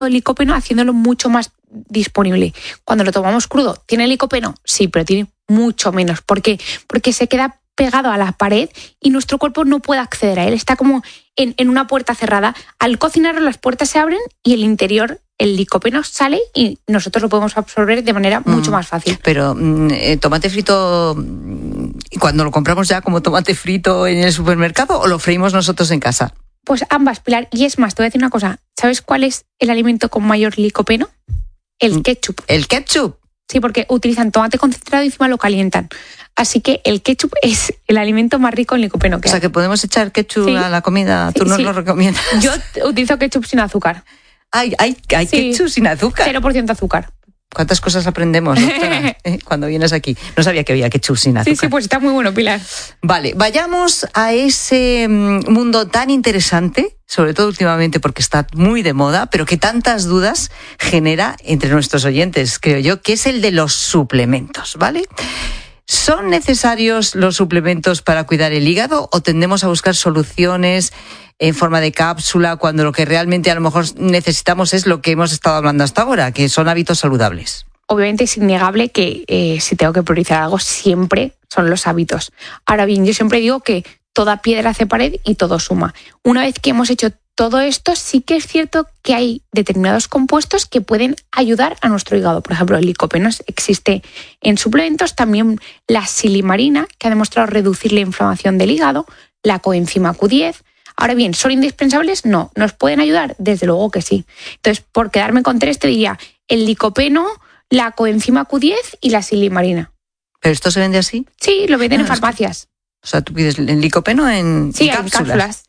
el licopeno haciéndolo mucho más disponible. Cuando lo tomamos crudo, ¿tiene licopeno? Sí, pero tiene mucho menos. ¿Por qué? Porque se queda pegado a la pared y nuestro cuerpo no puede acceder a él. Está como en una puerta cerrada. Al cocinarlo, las puertas se abren y el interior, el licopeno, sale y nosotros lo podemos absorber de manera mucho más fácil. Pero tomate frito, cuando lo compramos ya como tomate frito en el supermercado, ¿o lo freímos nosotros en casa? Pues ambas, Pilar. Y es más, te voy a decir una cosa. ¿Sabes cuál es el alimento con mayor licopeno? El ketchup. ¿El ketchup? Sí, porque utilizan tomate concentrado y encima lo calientan. Así que el ketchup es el alimento más rico en licopeno que hay. O sea, que podemos echar ketchup a la comida. ¿Tú nos lo recomiendas? Yo utilizo ketchup sin azúcar. ¿Hay ketchup sin azúcar? 0% azúcar. ¿Cuántas cosas aprendemos, doctora, cuando vienes aquí? No sabía que había ketchup sin azúcar. Sí, pues está muy bueno, Pilar. Vale, vayamos a ese mundo tan interesante, sobre todo últimamente porque está muy de moda, pero que tantas dudas genera entre nuestros oyentes, creo yo, que es el de los suplementos, ¿vale? ¿Son necesarios los suplementos para cuidar el hígado o tendemos a buscar soluciones en forma de cápsula cuando lo que realmente a lo mejor necesitamos es lo que hemos estado hablando hasta ahora, que son hábitos saludables? Obviamente es innegable que si tengo que priorizar algo siempre son los hábitos. Ahora bien, yo siempre digo que toda piedra hace pared y todo suma. Una vez que hemos hecho todo esto, sí que es cierto que hay determinados compuestos que pueden ayudar a nuestro hígado. Por ejemplo, el licopeno existe en suplementos, también la silimarina, que ha demostrado reducir la inflamación del hígado, la coenzima Q10. Ahora bien, ¿son indispensables? No. ¿Nos pueden ayudar? Desde luego que sí. Entonces, por quedarme con 3, te diría el licopeno, la coenzima Q10 y la silimarina. ¿Pero esto se vende así? Sí, lo venden en farmacias. O sea, tú pides el licopeno en cápsulas.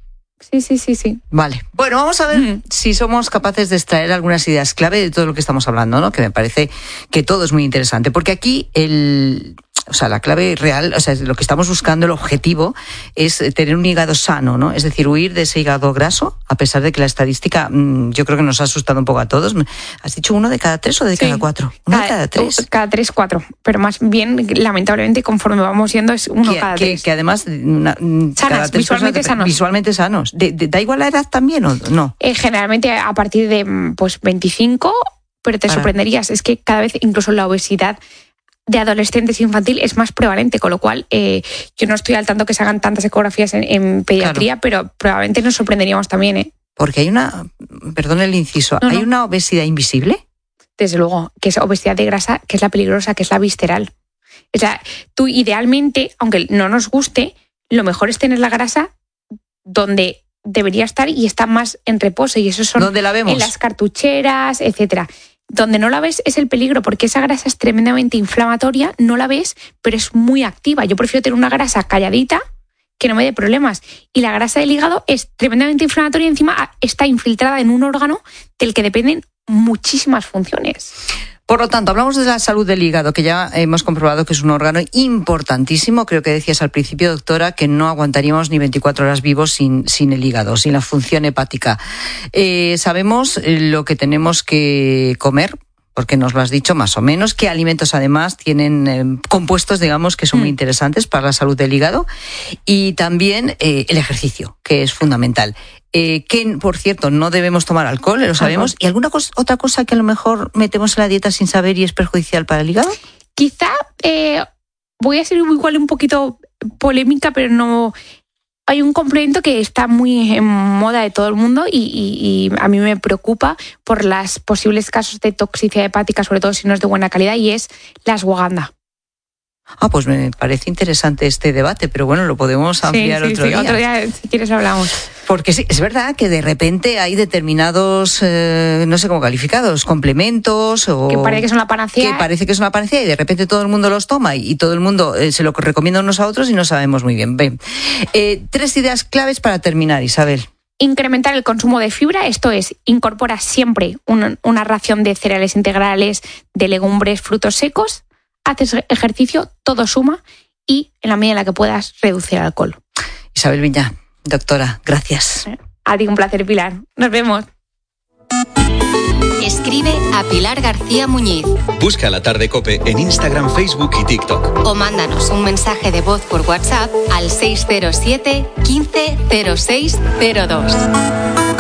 Sí. Vale. Bueno, vamos a ver si somos capaces de extraer algunas ideas clave de todo lo que estamos hablando, ¿no? Que me parece que todo es muy interesante. Porque aquí la clave real, lo que estamos buscando, el objetivo, es tener un hígado sano, ¿no? Es decir, huir de ese hígado graso, a pesar de que la estadística, yo creo que nos ha asustado un poco a todos. ¿Has dicho 1 de cada 3 o de cada 4? 1 de cada 3. Cada 3, 4. Pero más bien, lamentablemente, conforme vamos yendo, es 1 cada 3. Que además, sanas, visualmente sanos. ¿Da igual la edad también o no? Generalmente a partir de 25, pero te sorprenderías. Es que cada vez, incluso la obesidad de adolescentes infantil es más prevalente, con lo cual yo no estoy al tanto que se hagan tantas ecografías en pediatría, pero probablemente nos sorprenderíamos también. Porque hay perdón el inciso, ¿hay una obesidad invisible? Desde luego, que es obesidad de grasa, que es la peligrosa, que es la visceral. O sea, tú idealmente, aunque no nos guste, lo mejor es tener la grasa donde debería estar y está más en reposo, y eso son ¿dónde la vemos? En las cartucheras, etcétera. Donde no la ves es el peligro, porque esa grasa es tremendamente inflamatoria, no la ves, pero es muy activa. Yo prefiero tener una grasa calladita que no me dé problemas. Y la grasa del hígado es tremendamente inflamatoria y encima está infiltrada en un órgano del que dependen muchísimas funciones. Por lo tanto, hablamos de la salud del hígado, que ya hemos comprobado que es un órgano importantísimo. Creo que decías al principio, doctora, que no aguantaríamos ni 24 horas vivos sin el hígado, sin la función hepática. Sabemos lo que tenemos que comer, porque nos lo has dicho más o menos, qué alimentos además tienen compuestos, digamos, que son muy interesantes para la salud del hígado, y también el ejercicio, que es fundamental. Que, por cierto, no debemos tomar alcohol, lo sabemos. ¿Y alguna otra cosa que a lo mejor metemos en la dieta sin saber y es perjudicial para el hígado? Quizá voy a ser igual un poquito polémica, pero no. Hay un complemento que está muy en moda de todo el mundo y a mí me preocupa por los posibles casos de toxicidad hepática, sobre todo si no es de buena calidad, y es la ashwagandha. Pues me parece interesante este debate, pero bueno, lo podemos ampliar otro día. Otro día, si quieres, hablamos. Porque sí, es verdad que de repente hay determinados, no sé cómo calificados, complementos o que parece que son la panacea. Que parece que es una panacea y de repente todo el mundo los toma y todo el mundo se lo recomienda unos a otros y no sabemos muy bien. Ven, 3 ideas claves para terminar, Isabel. Incrementar el consumo de fibra, esto es, incorpora siempre una ración de cereales integrales, de legumbres, frutos secos. Haces ejercicio, todo suma, y en la medida en la que puedas, reducir el alcohol. Isabel Viña, doctora, gracias. A ti un placer, Pilar. Nos vemos. Escribe a Pilar García Muñiz. Busca La Tarde COPE en Instagram, Facebook y TikTok. O mándanos un mensaje de voz por WhatsApp al 607 15 06 02.